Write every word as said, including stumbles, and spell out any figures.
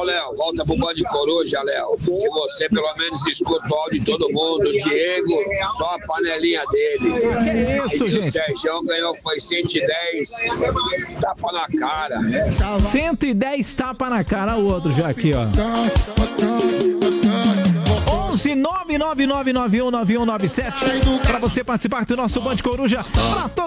Léo, volta pro Band Coruja, Léo. Que você pelo menos escuta o áudio de todo mundo. O Diego, só a panelinha dele. Que isso, e gente? O Sérgio ganhou, foi cento e dez. Tapa na cara. cento e dez tapa na cara, o outro já aqui, ó. onze nove nove nove nove um nove um nove sete para você participar do nosso Band Coruja. Pra